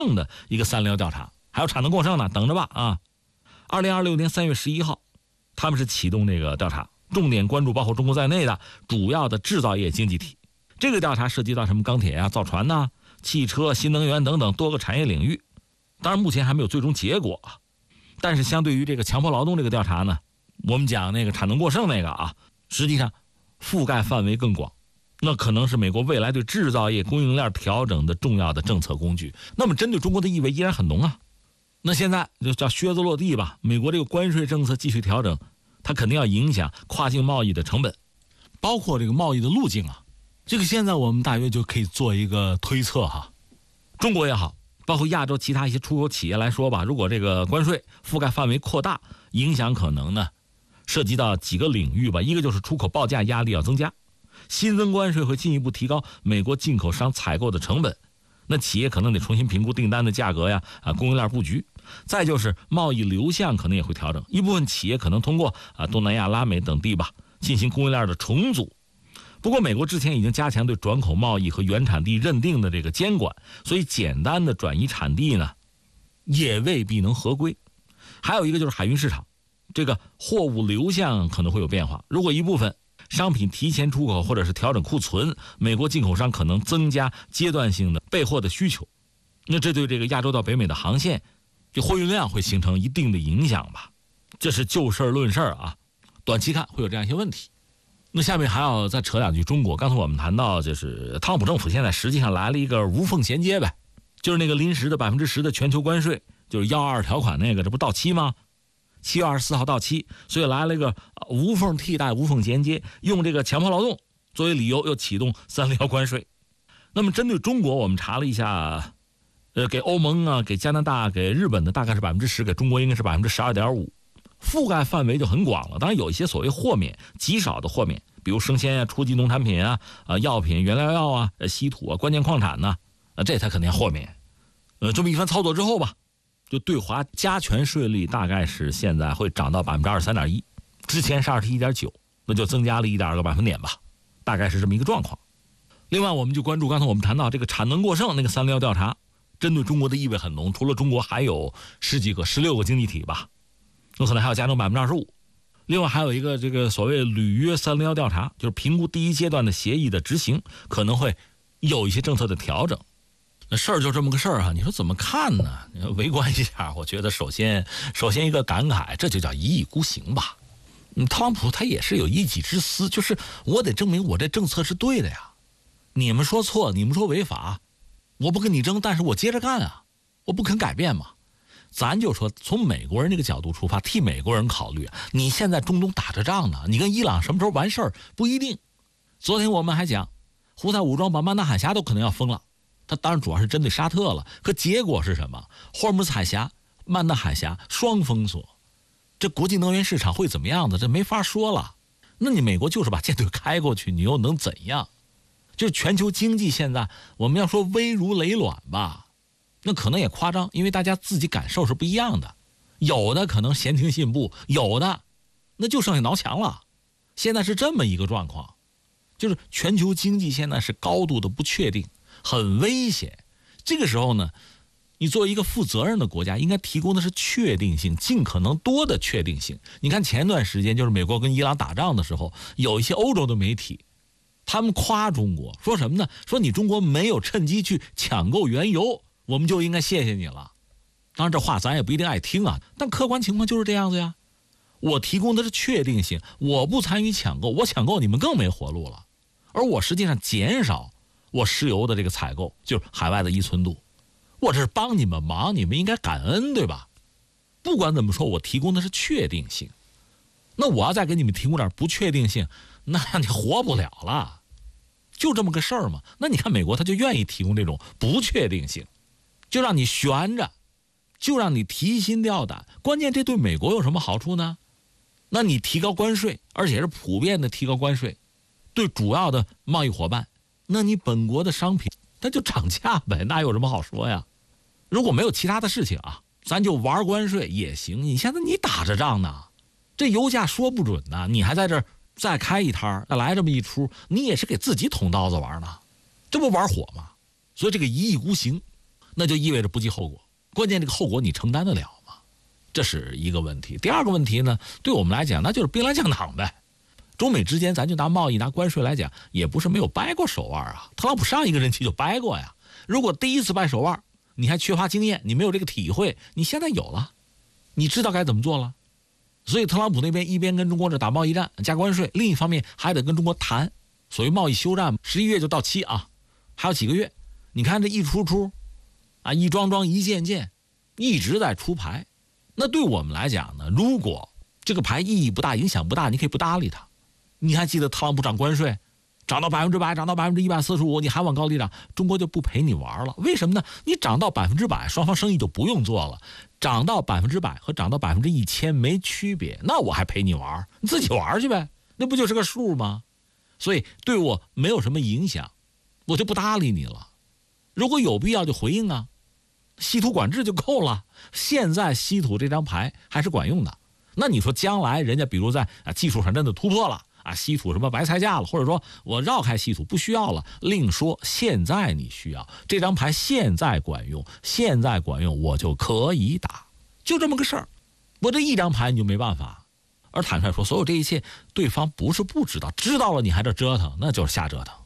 的一个301调查，还有产能过剩呢，等着吧啊！2026年3月11号，他们是启动这个调查，重点关注包括中国在内的主要的制造业经济体。这个调查涉及到什么钢铁啊、造船呐、汽车、新能源等等多个产业领域。当然目前还没有最终结果啊。但是相对于这个强迫劳动这个调查呢，我们讲那个产能过剩那个啊，实际上覆盖范围更广，那可能是美国未来对制造业供应链调整的重要的政策工具。那么针对中国的意味依然很浓啊。那现在就叫靴子落地吧，美国这个关税政策继续调整，它肯定要影响跨境贸易的成本，包括这个贸易的路径啊。这个现在我们大约就可以做一个推测哈。中国也好，包括亚洲其他一些出口企业来说吧，如果这个关税覆盖范围扩大，影响可能呢涉及到几个领域吧。一个就是出口报价压力要增加，新增关税会进一步提高美国进口商采购的成本，那企业可能得重新评估订单的价格呀，供应链布局。再就是贸易流向可能也会调整，一部分企业可能通过东南亚、拉美等地吧进行供应链的重组。不过美国之前已经加强对转口贸易和原产地认定的这个监管，所以简单的转移产地呢也未必能合规。还有一个就是海运市场，这个货物流向可能会有变化。如果一部分商品提前出口或者是调整库存，美国进口商可能增加阶段性的备货的需求，那这对这个亚洲到北美的航线这货运量会形成一定的影响吧。这是就事论事啊，短期看会有这样一些问题。那下面还要再扯两句中国。刚才我们谈到，就是特朗普政府现在实际上来了一个无缝衔接呗，就是那个临时的10%的全球关税，就是122条款那个，这不到期吗？7月24号到期，所以来了一个无缝替代、无缝衔接，用这个强迫劳动作为理由，又启动301关税。那么针对中国，我们查了一下，给欧盟啊、给加拿大、给日本的大概是10%，给中国应该是12.5%。覆盖范围就很广了。当然有一些所谓豁免，极少的豁免，比如生鲜啊、初级农产品啊、药品、原料药啊、稀土啊、关键矿产呢，这它肯定要豁免。这么一番操作之后吧，就对华加权税率大概是现在会涨到23.1%，之前是21.9%，那就增加了1.2个百分点吧，大概是这么一个状况。另外我们就关注刚才我们谈到这个产能过剩那个301调查，针对中国的意味很浓，除了中国还有16个经济体吧，有可能还要加征25%。另外还有一个这个所谓履约301调查，就是评估第一阶段的协议的执行，可能会有一些政策的调整。那事儿就这么个事儿哈，你说怎么看呢？你围观一下，我觉得首先一个感慨，这就叫一意孤行吧。特朗普他也是有一己之私，就是我得证明我这政策是对的呀。你们说错，你们说违法，我不跟你争，但是我接着干啊，我不肯改变嘛。咱就说从美国人这个角度出发，替美国人考虑，你现在中东打着仗呢，你跟伊朗什么时候完事儿不一定。昨天我们还讲胡塞武装把曼达海峡都可能要封了，它当然主要是针对沙特了，可结果是什么？霍尔木兹海峡、曼达海峡双封锁，这国际能源市场会怎么样的？这没法说了。那你美国就是把舰队开过去，你又能怎样？就是全球经济现在我们要说危如累卵吧，那可能也夸张，因为大家自己感受是不一样的，有的可能闲庭信步，有的那就剩下挠墙了。现在是这么一个状况，就是全球经济现在是高度的不确定，很危险。这个时候呢，你作为一个负责任的国家，应该提供的是确定性，尽可能多的确定性。你看前段时间就是美国跟伊朗打仗的时候，有一些欧洲的媒体他们夸中国，说什么呢？说你中国没有趁机去抢购原油，我们就应该谢谢你了。当然这话咱也不一定爱听啊，但客观情况就是这样子呀。我提供的是确定性，我不参与抢购，我抢购你们更没活路了。而我实际上减少我石油的这个采购，就是海外的依存度，我这是帮你们忙，你们应该感恩，对吧？不管怎么说，我提供的是确定性。那我要再给你们提供点不确定性，那你活不了了，就这么个事儿嘛。那你看美国他就愿意提供这种不确定性，就让你悬着，就让你提心吊胆。关键这对美国有什么好处呢？那你提高关税，而且是普遍的提高关税，对主要的贸易伙伴，那你本国的商品它就涨价呗，那有什么好说呀？如果没有其他的事情啊，咱就玩关税也行。你现在你打着仗呢，这油价说不准呢，你还在这儿再开一摊再来这么一出，你也是给自己捅刀子玩呢，这不玩火吗？所以这个一意孤行那就意味着不计后果。关键这个后果你承担得了吗？这是一个问题。第二个问题呢，对我们来讲那就是兵来将挡呗。中美之间咱就拿贸易拿关税来讲，也不是没有掰过手腕啊。特朗普上一个任期就掰过呀。如果第一次掰手腕你还缺乏经验，你没有这个体会，你现在有了，你知道该怎么做了。所以特朗普那边一边跟中国这打贸易战加关税，另一方面还得跟中国谈所谓贸易休战，11月就到期啊，还有几个月。你看这一出啊，一桩一件一直在出牌。那对我们来讲呢，如果这个牌意义不大，影响不大，你可以不搭理它。你还记得特朗普涨关税涨到100%，涨到145%，你还往高里涨，中国就不陪你玩了。为什么呢？你涨到100%，双方生意就不用做了。涨到100%和涨到1000%没区别，那我还陪你玩？你自己玩去呗，那不就是个数吗？所以对我没有什么影响，我就不搭理你了。如果有必要就回应啊，稀土管制就够了。现在稀土这张牌还是管用的。那你说将来人家比如在技术上真的突破了啊，稀土什么白菜价了，或者说我绕开稀土不需要了，另说。现在你需要这张牌，现在管用，我就可以打，就这么个事儿。我这一张牌你就没办法。而坦率说，所有这一切对方不是不知道，知道了你还这折腾，那就是瞎折腾。